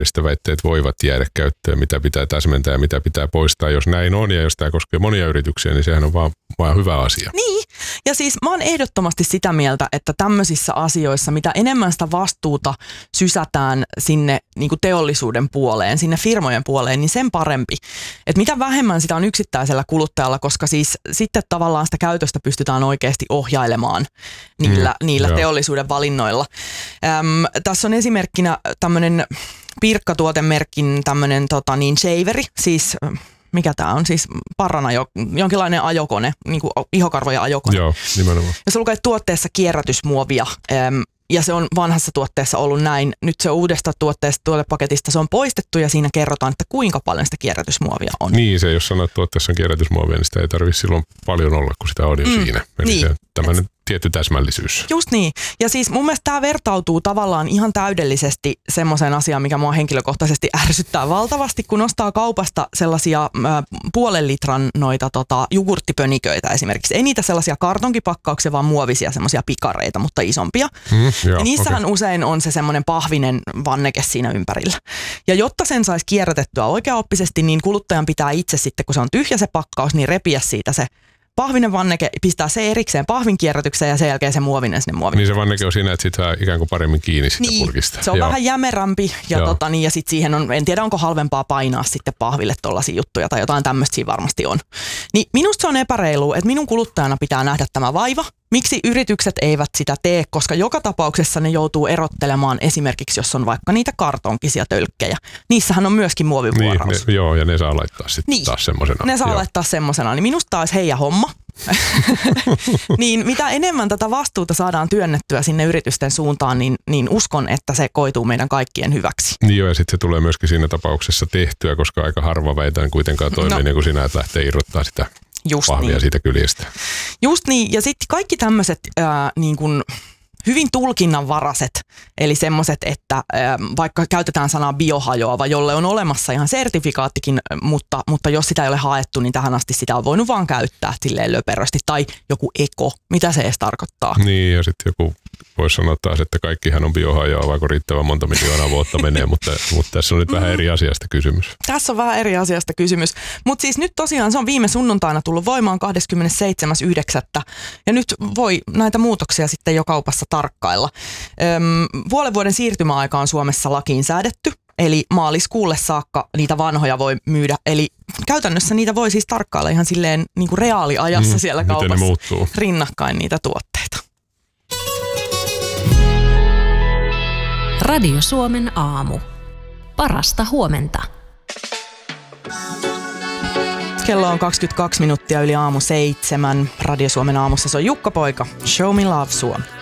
väitteet voivat jäädä käyttöön, mitä pitää täsmentää ja mitä pitää poistaa. Jos näin on ja jos tämä koskee monia yrityksiä, niin sehän on vaan hyvä asia. Niin, ja siis mä oon ehdottomasti sitä mieltä, että tämmöisissä asioissa, mitä enemmän sitä vastuuta sysätään sinne niin kuin teollisuuden puoleen, sinne firmojen puoleen, niin sen parempi. Että mitä vähemmän sitä on yksittäisellä kuluttajalla, koska siis sitten tavallaan sitä käytöstä pystytään oikeasti ohjailemaan niillä teollisuuden valinnoilla. Tässä on esimerkkinä tämmöinen Pirkka-tuotemerkin tämmöinen shaveri, siis mikä tämä on, siis jonkinlainen ajokone, niin kuin ihokarvojen ajokone. Joo, nimenomaan. Ja se lukee tuotteessa kierrätysmuovia, ja se on vanhassa tuotteessa ollut näin. Nyt se uudesta tuotepaketista se on poistettu ja siinä kerrotaan, että kuinka paljon sitä kierrätysmuovia on. Niin, se jos sanoo, että tuotteessa on kierrätysmuovia, niin sitä ei tarvitse silloin paljon olla, kun sitä on jo siinä. Eli niin. Tämmöinen tietty täsmällisyys. Just niin. Ja siis mun mielestä tämä vertautuu tavallaan ihan täydellisesti semmoiseen asiaan, mikä mua henkilökohtaisesti ärsyttää valtavasti, kun ostaa kaupasta sellaisia puolen litran noita jogurttipöniköitä esimerkiksi. Ei niitä sellaisia kartonkipakkauksia, vaan muovisia semmoisia pikareita, mutta isompia. Ja niissähän usein on se semmoinen pahvinen vanneke siinä ympärillä. Ja jotta sen saisi kierrätettyä oikeaoppisesti, niin kuluttajan pitää itse sitten, kun se on tyhjä se pakkaus, niin repiä siitä se pahvinen vanneke, pistää se erikseen pahvin kierrätykseen ja sen jälkeen se muovinen sinne muovin. Niin se vanneke on siinä, että sit saa ikään kuin paremmin kiinni sitä purkista. Se on vähän jämerämpi ja, ja sitten siihen on, en tiedä onko halvempaa painaa sitten pahville tollaisia juttuja tai jotain tämmöistä siinä varmasti on. Niin minusta se on epäreilu, että minun kuluttajana pitää nähdä tämä vaiva. Miksi yritykset eivät sitä tee, koska joka tapauksessa ne joutuu erottelemaan esimerkiksi, jos on vaikka niitä kartonkisia tölkkejä. Niissähän on myöskin muovivuoraus. Niin, ja ne saa laittaa sitten taas semmosena. Ne saa laittaa semmosena, niin minusta taas heija homma. Niin mitä enemmän tätä vastuuta saadaan työnnettyä sinne yritysten suuntaan, niin uskon, että se koituu meidän kaikkien hyväksi. Niin joo, ja sitten se tulee myöskin siinä tapauksessa tehtyä, koska aika harva väitän kuitenkaan toimii niin kuin sinä, että lähtee irrottaa sitä pahvia siitä kyljestä. Just niin, ja sitten kaikki tämmöiset niin kuin hyvin tulkinnanvaraiset, eli semmoiset, että vaikka käytetään sanaa biohajoava, jolle on olemassa ihan sertifikaattikin, mutta jos sitä ei ole haettu, niin tähän asti sitä on voinut vaan käyttää silleen löperösti, tai joku eko, mitä se edes tarkoittaa. Niin, ja sitten joku voisi sanoa taas, että kaikkihan on biohajoavaa, kun riittävän monta miljoonaa vuotta menee, mutta tässä on nyt vähän eri asiasta kysymys. Tässä on vähän eri asiasta kysymys, mutta siis nyt tosiaan se on viime sunnuntaina tullut voimaan 27.9. ja nyt voi näitä muutoksia sitten jo kaupassa tarkkailla. Puolen vuoden siirtymäaika on Suomessa lakiin säädetty, eli maaliskuulle saakka niitä vanhoja voi myydä, eli käytännössä niitä voi siis tarkkailla ihan silleen niin kuin reaaliajassa siellä kaupassa rinnakkain niitä tuotteita. Radio Suomen aamu. Parasta huomenta. Kello on 22 minuuttia yli aamu 7. Radio Suomen aamussa se on Jukka Poika. Show me love, Suomi.